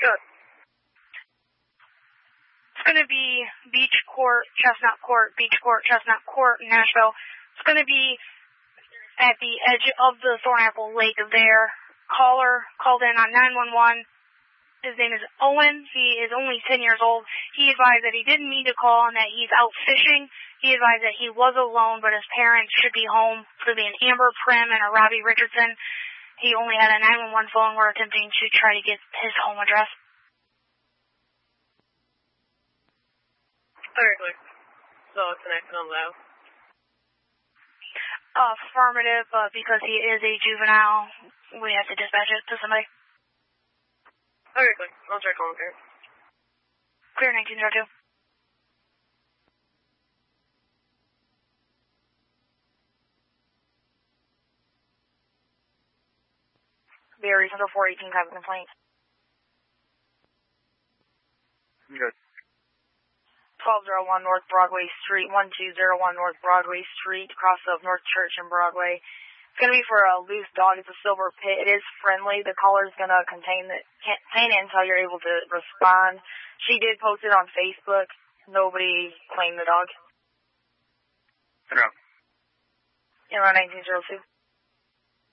Good. It's going to be Beach Court, Chestnut Court, Beach Court, Chestnut Court in Nashville. It's going to be at the edge of the Thornapple Lake there. Caller called in on 911. His name is Owen. He is only 10 years old. He advised that he didn't need to call and that he's out fishing. He advised that he was alone, but his parents should be home. It's going to be an Amber Prim and a Robbie Richardson. He only had a 911 phone. We're attempting to try to get his home address. Very clear. So it's an accident on the house? Affirmative, but because he is a juvenile, we have to dispatch it to somebody. Very clear. I'll try calling parents. Clear 1902. Barry, Central 418, type of complaint. Good. 1201 North Broadway Street, 1201 North Broadway Street, cross of North Church and Broadway. It's going to be for a loose dog. It's a silver pit. It is friendly. The collar's going to contain it until you're able to respond. She did post it on Facebook. Nobody claimed the dog. No. Around 1902.